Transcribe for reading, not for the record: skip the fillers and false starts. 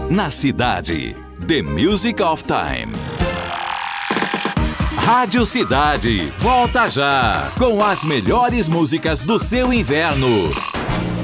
na cidade. The Music of Time. Rádio Cidade, volta já com as melhores músicas do seu inverno.